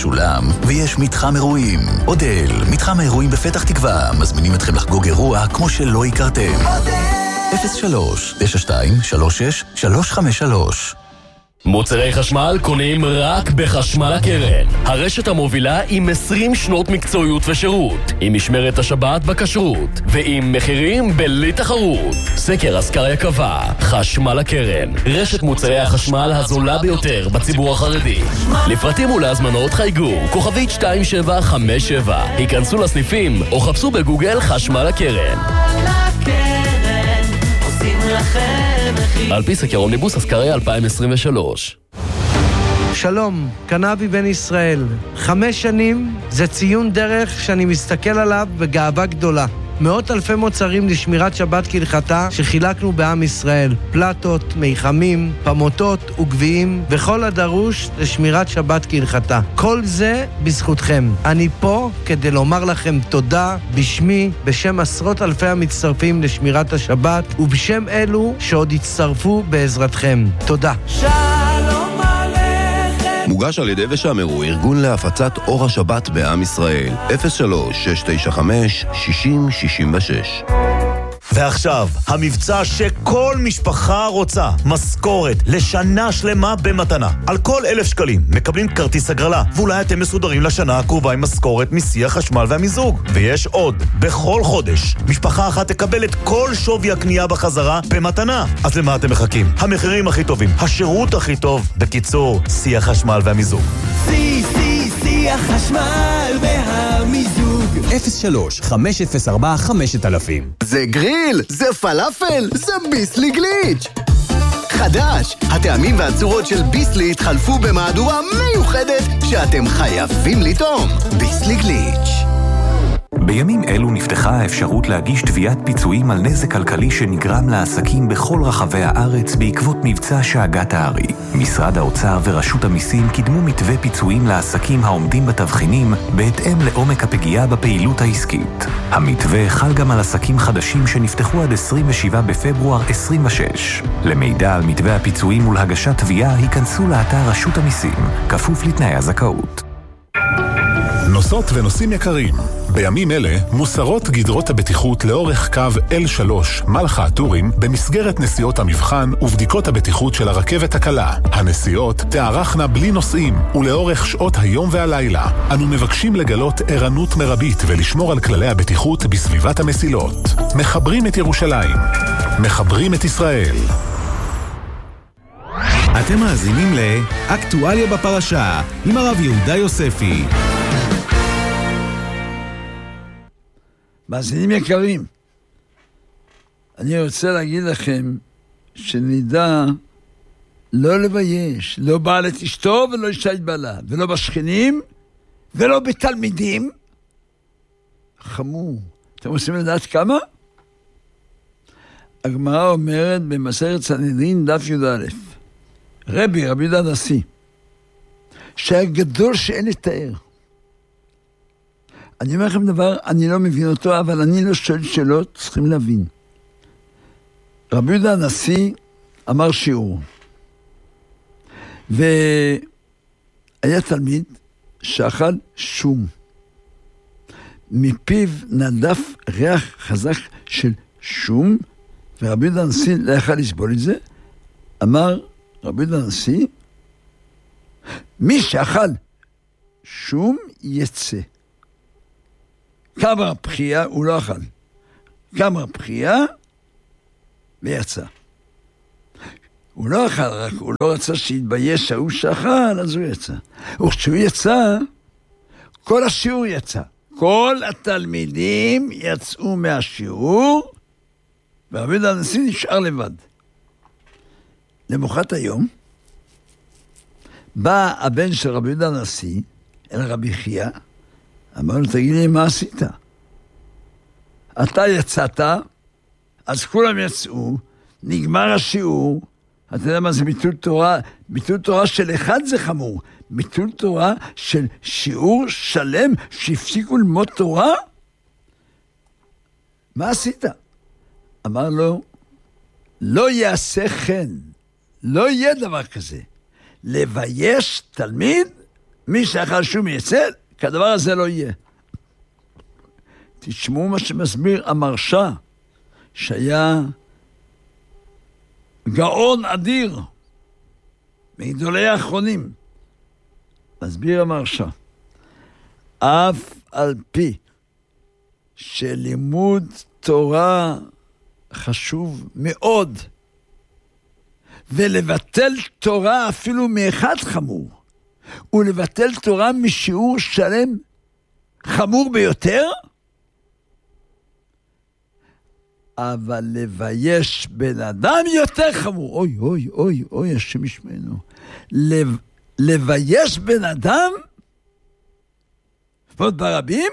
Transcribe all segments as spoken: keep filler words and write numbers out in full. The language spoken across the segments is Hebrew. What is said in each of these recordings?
משולם, ויש מתחם אירועים. אודל, מתחם האירועים בפתח תקווה, מזמינים אתכם לחגוג אירוע כמו שלא הכרתם. אפס שלוש תשע שתיים שלוש שש שלוש חמש שלוש. מוצרי חשמל קונים רק בחשמל הקרן. הרשת המובילה עם עשרים שנות מקצועיות ושירות, עם משמרת השבת בכשרות, ועם מחירים בלי תחרות. סקר אסקריה קבע, חשמל הקרן, רשת מוצרי החשמל הזולה ביותר בציבור החרדי. לפרטים ולהזמנות חייגו, כוכבית שתיים שבע חמש שבע. היכנסו לסניפים או חפשו בגוגל חשמל הקרן. על פי סקר אומניבוס אסקריה אלפיים עשרים ושלוש. שלום, קנאבי בן ישראל. חמש שנים זה ציון דרך שאני מסתכל עליו בגאווה גדולה. מאות אלפי מוצרים לשמירת שבת כהלכתה שחילקנו בעם ישראל. פלטות, מיחמים, פמוטות וגביעים וכל הדרוש לשמירת שבת כהלכתה. כל זה בזכותכם. אני פה כדי לומר לכם תודה בשמי, בשם עשרות אלפי המצטרפים לשמירת השבת ובשם אלו שעוד יצטרפו בעזרתכם. תודה. שלום עליכם. מוגש על ידי ושמרו, ארגון להפצת אור השבת בעם ישראל. אפס שלוש שש תשע חמש שישים שישים ושש. ועכשיו, המבצע שכל משפחה רוצה, משכורת לשנה שלמה במתנה. על כל אלף שקלים מקבלים כרטיס הגרלה, ואולי אתם מסודרים לשנה הקרובה עם משכורת מסי החשמל והמיזוג. ויש עוד, בכל חודש, משפחה אחת תקבל את כל שווי הקנייה בחזרה במתנה. אז למה אתם מחכים? המחירים הכי טובים, השירות הכי טוב, בקיצור, סי החשמל והמיזוג. סי, סי, סי החשמל והמיזוג. אפס שלוש חמש אפס ארבע חמש אלפים. זה גריל, זה פלאפל, זה ביסלי גליץ'. חדש, הטעמים והצורות של ביסלי התחלפו במהדורה מיוחדת שאתם חייבים לטעום. ביסלי גליץ'. בימים אלו נפתחה האפשרות להגיש תביעת פיצויים על נזק כלכלי שנגרם לעסקים בכל רחבי הארץ בעקבות מבצע שאגת הארי. משרד האוצר ורשות המיסים קידמו מתווה פיצויים לעסקים העומדים בתבחינים בהתאם לעומק הפגיעה בפעילות העסקית. המתווה חל גם על עסקים חדשים שנפתחו עד עשרים ושבעה בפברואר עשרים ושש. למידע על מתווה הפיצויים ולהגשת תביעה היכנסו לאתר רשות המיסים, כפוף לתנאי הזכאות. נוסעות ונוסעים יקרים, בימים אלה מוסרות גדרות הבטיחות לאורך קו אל שלוש מלחה הטורים במסגרת נסיעות המבחן ובדיקות הבטיחות של הרכבת הקלה. הנסיעות תארכנה בלי נוסעים ולאורך שעות היום והלילה. אנו מבקשים לגלות ערנות מרבית ולשמור על כללי הבטיחות בסביבת המסילות. מחברים את ירושלים, מחברים את ישראל. אתם מאזינים לאקטואליה בפרשה עם הרב יהודה יוספי. מאזינים יקרים, אני רוצה להגיד לכם שנדע לא לבייש, לא בעל את אשתו ולא אשתה את בעלה, ולא בשכנים ולא בתלמידים. חמור. אתם רוצים לדעת כמה? הגמרא אומרת במסכת סנהדרין דף י"א, רבי, רבי יהודה הנשיא, שהיה גדול שאין לתאר. אני אומר לכם דבר, אני לא מבין אותו, אבל אני לא שואל שאלות, צריכים להבין. רבי יהודה הנשיא אמר שיעור. והיה תלמיד שאכל שום. מפיו נדף ריח חזק של שום, ורבי יהודה הנשיא לא יכל לסבול את זה. אמר רבי יהודה הנשיא, מי שאכל שום יצא. כמה בחייה הוא לא אכל. כמה בחייה ויצא. הוא לא אכל, רק הוא לא רצה שיתבייש שההוא שאכל, אז הוא יצא. וכשהוא יצא, כל השיעור יצא. כל התלמידים יצאו מהשיעור, ורבי יהודה הנשיא נשאר לבד. למחרת היום, בא הבן של רבי יהודה הנשיא, אל רבי חייא, אמר לו, תגיד לי, מה עשית? אתה יצאת, אז כולם יצאו, נגמר השיעור, אתה יודע מה זה ביטול תורה? ביטול תורה של אחד זה חמור, ביטול תורה של שיעור שלם שהפסיקו ללמוד תורה? מה עשית? אמר לו, לא יעשה כן, לא יהיה דבר כזה. לבייש תלמיד מי שאכל שום יצל, כדבר הזה לא יהיה. תשמעו מה שמסביר המרשה, שהיה גאון אדיר, מגדולי האחרונים. מסביר המרשה, אף על פי שלימוד תורה חשוב מאוד, ולבטל תורה אפילו מאחד חמור, ולבטל תורה משיעור שלם חמור ביותר, אבל לבייש בן אדם יותר חמור. אוי, אוי, אוי, אוי, השם ישמענו. לב, לבייש בן אדם, ועוד ברבים,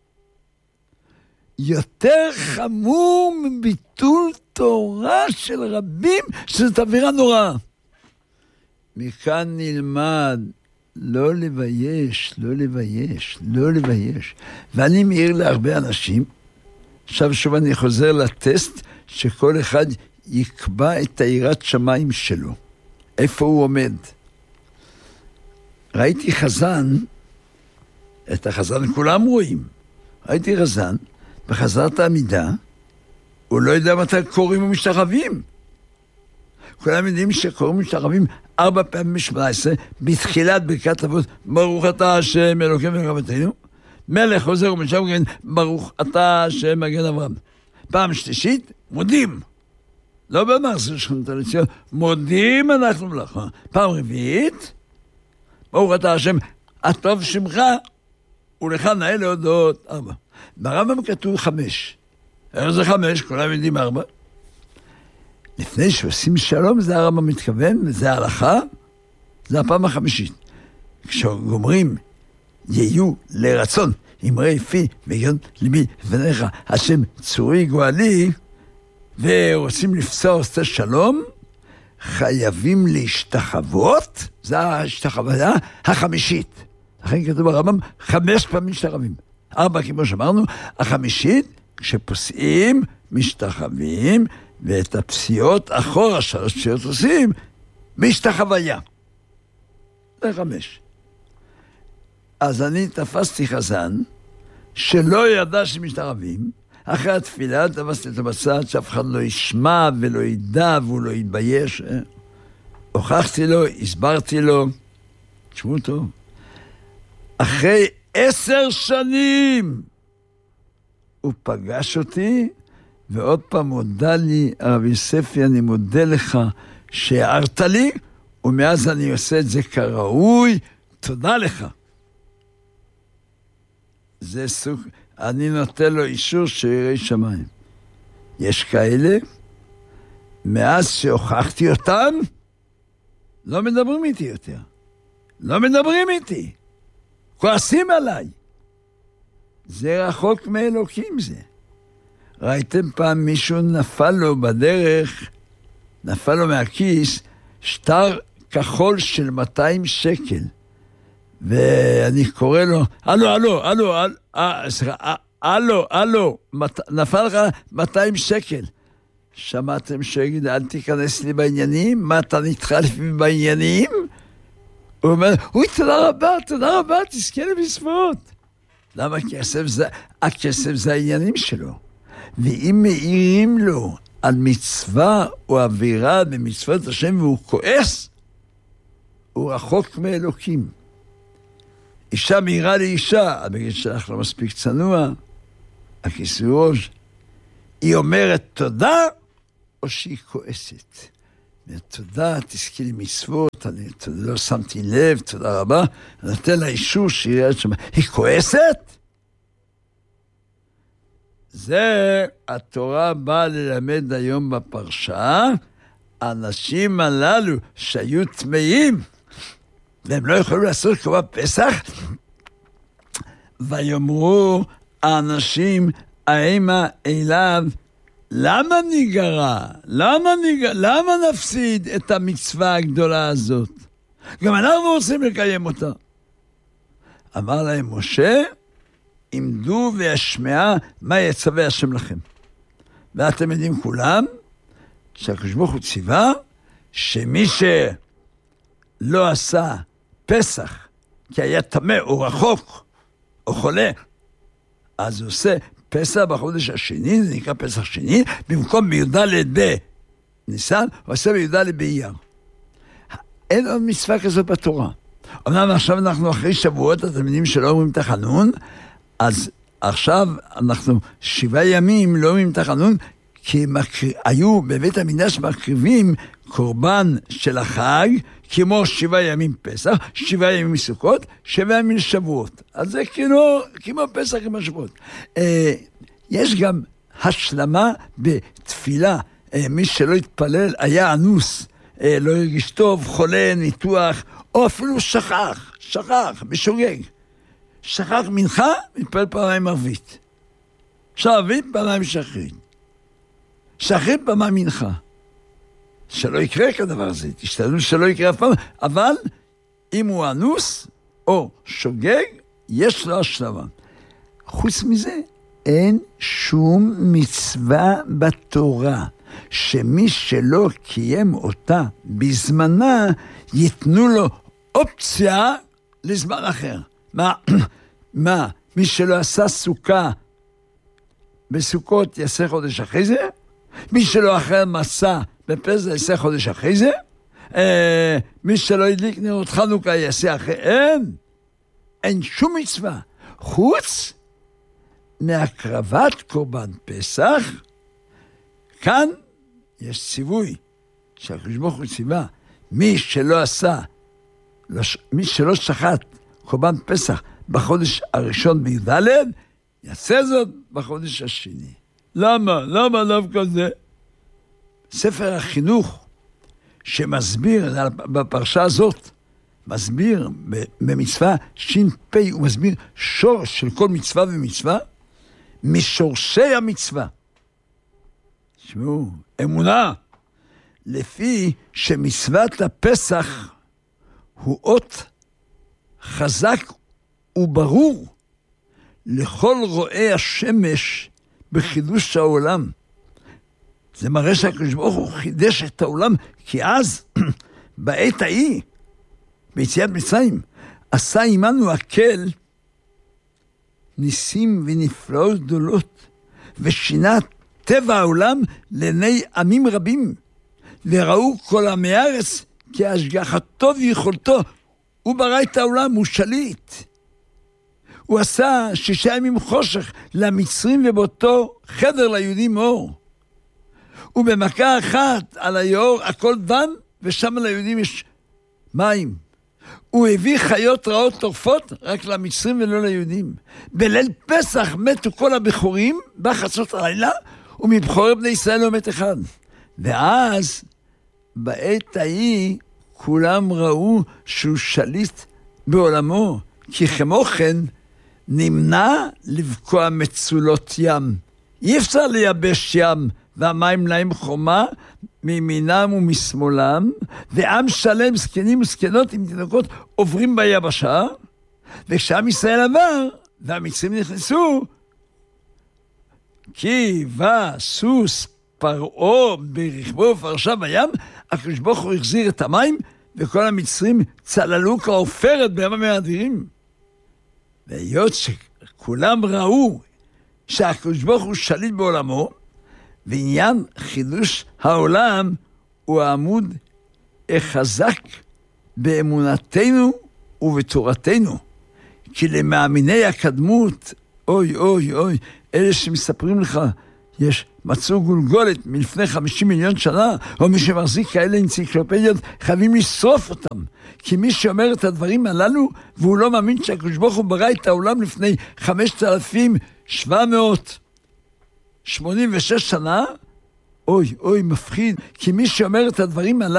יותר חמור מביטול תורה של רבים, שזאת אווירה נוראה. מכאן נלמד לא לבייש, לא לבייש, לא לבייש. ואני מעיר להרבה אנשים, עכשיו שוב אני חוזר לטסט, שכל אחד יקבע את היראת שמיים שלו. איפה הוא עומד? ראיתי חזן, את החזן כולם רואים. ראיתי חזן, בחזרת העמידה, הוא לא יודע מתי קוראים ומשתחווים. כולם יודעים שקוראים ומשתחווים ארבע פעמים בשמונה עשרה, בתחילת ברכת אבות, ברוך אתה השם אלוקינו ורבותינו, מלך חוזר ומשם כן, ברוך אתה השם מגן אברהם. פעם שלישית, מודים. לא במעשר שכונת הלציון, מודים אנחנו לך. פעם רביעית, ברוך אתה השם, הטוב שמך, ולך נאה להודות. ארבע. ברמב"ם כתוב חמש. איך זה חמש? כולם יודעים ארבע. לפני שעושים שלום, זה הרמב"ם מתכוון, וזה ההלכה, זה הפעם החמישית. כשגומרים, יהיו לרצון, אמרי פי וגיון ליבי ובניך, השם צורי גואלי, ורוצים לפסוע עושה שלום, חייבים להשתחוות, זה ההשתחוויה החמישית. לכן כתוב ברמב"ם, חמש פעמים משתחווים. ארבע, כמו שאמרנו, החמישית, כשפוסעים, משתחווים, ואת הפסיעות אחורה, שלוש פסיעות עושים, משתחוויה. זה חמש. אז אני תפסתי חזן, שלא ידע שמשתחווים, אחרי התפילה תפסתי אותו בצד, שאף אחד לא ישמע ולא ידע והוא לא יתבייש. הוכחתי לו, הסברתי לו, תשמעו טוב, אחרי עשר שנים הוא פגש אותי, ועוד פעם הודע לי, הרב יוספי, אני מודה לך שהערת לי, ומאז אני עושה את זה כראוי, תודה לך. זה סוג, אני נותן לו אישור שיראי שמיים. יש כאלה, מאז שהוכחתי אותם, לא מדברים איתי יותר. לא מדברים איתי. כועסים עליי. זה רחוק מאלוקים זה. ראיתם פעם מישהו נפל לו בדרך, נפל לו מהכיס, שטר כחול של מאתיים שקל. ואני קורא לו, אלו, אלו, אלו, אלו, אלו, נפל לך מאתיים שקל. שמעתם שיגיד, אל תיכנס לי בעניינים? מה אתה נתחלף לי בעניינים? הוא אומר, אוי, תודה רבה, תודה רבה, תזכה לבשמות. למה? הכסף זה, הכסף זה העניינים שלו. ואם מעירים לו על מצווה או עבירה במצוות השם והוא כועס, הוא רחוק מאלוקים. אישה מעירה לאישה, בגלל שלך לא מספיק צנוע, הכיסוי ראש, היא אומרת תודה, או שהיא כועסת. תודה, תזכי לי מצוות, אני לא שמתי לב, תודה רבה, אני נותן לה אישור שהיא ראית שם, היא כועסת? זה התורה באה ללמד היום בפרשה, האנשים הללו שהיו טמאים, והם לא יכולים לעשות כמו פסח, ויאמרו האנשים האימה אליו, למה ניגרע? למה ניגרע? למה נפסיד את המצווה הגדולה הזאת? גם אנחנו רוצים לקיים אותה. אמר להם משה, עמדו וישמעה מה יצווה השם לכם. ואתם יודעים כולם, שהקדוש ברוך הוא ציווה, שמי שלא עשה פסח כי היה טמא או רחוק או חולה. אז הוא עושה פסח בחודש השני, זה נקרא פסח שני, במקום בי"ד בניסן, הוא עושה בי"ד באייר. אין עוד מצווה כזו בתורה. אמנם עכשיו אנחנו אחרי שבועות, התלמידים שלא אומרים תחנון, אז עכשיו אנחנו שבעה ימים לא אומרים תחנון, כי מקר... היו בבית המקדש מקריבים קורבן של החג, כמו שבעה ימים פסח, שבעה ימים סוכות, שבעה ימים שבועות. אז זה כאילו, כמו פסח, כמו שבועות. אה, יש גם השלמה בתפילה. אה, מי שלא התפלל היה אנוס, אה, לא הרגיש טוב, חולה, ניתוח, או אפילו שכח, שכח, בשוגג. שכח מנחה, מתפלל פעמיים ערבית. שערבית, פעמיים שחרית. שחרית פעמיים מנחה. שלא יקרה כדבר הזה, תשתדלו שלא יקרה אף פעם, אבל אם הוא אנוס או שוגג, יש לו השלמה. חוץ מזה, אין שום מצווה בתורה, שמי שלא קיים אותה בזמנה, ייתנו לו אופציה לזמן אחר. מה? מה? מי שלא עשה סוכה בסוכות יעשה חודש אחרי זה? מי שלא אחר מסע בפסח יעשה חודש אחרי זה? אה, מי שלא הדליק נרות חנוכה יעשה אחרי... אין! אין שום מצווה. חוץ מהקרבת קורבן פסח, כאן יש ציווי שהקדוש ברוך הוא ציווה, מי שלא עשה, לא, מי שלא שחט קורבן פסח בחודש הראשון בי"ד, יעשה זאת בחודש השני. למה? למה דווקא זה? ספר החינוך שמסביר בפרשה הזאת, מסביר במצווה ש"פ, הוא מסביר שורש של כל מצווה ומצווה, משורשי המצווה. תשמעו, אמונה, לפי שמצוות הפסח הוא אות חזק וברור לכל רואי השמש בחידוש העולם. זה מראה שהקדוש ברוך הוא חידש את העולם, כי אז, בעת ההיא, ביציאת מצרים, עשה עמנו הקל ניסים ונפלאות גדולות, ושינה טבע העולם לעיני עמים רבים, וראו כל עמי הארץ כי השגחתו ויכולתו, הוא ברא את העולם, הוא שליט. הוא עשה שישה ימים חושך למצרים, ובאותו חדר ליהודים אור. ובמכה אחת על היאור הכל דן, ושם ליהודים יש מים. הוא הביא חיות רעות טורפות רק למצרים ולא ליהודים. בליל פסח מתו כל הבחורים בחצות הלילה, ומבחורי בני ישראל לא מת אחד. ואז בעת ההיא כולם ראו שהוא שליט בעולמו, כי כמו כן נמנע לבקוע מצולות ים. אי אפשר לייבש ים, והמים להם חומה מימינם ומשמאלם, ועם שלם, זקנים וזקנות עם תינוקות עוברים ביבשה, וכשעם ישראל עבר והמצרים נכנסו, כי בא סוס פרעה ברכבו ופרשה בים, הקדוש ברוך הוא החזיר את המים, וכל המצרים צללו כעופרת בים האדירים. והיות שכולם ראו שהקדוש ברוך הוא שליט בעולמו, ועניין חידוש העולם הוא העמוד החזק באמונתנו ובתורתנו. כי למאמיני הקדמות, אוי אוי אוי, אלה שמספרים לך, יש מצאו גולגולת מלפני חמישים מיליון שנה, או מי שמחזיק כאלה אנציקלופדיות, חייבים לשרוף אותם. כי מי שאומר את הדברים הללו, והוא לא מאמין שהקדוש ברוך הוא ברא את העולם לפני חמשת אלפים שבע מאות שמונים ושש שנה, אוי אוי מפחיד, כי מי שאומר את הדברים הללו,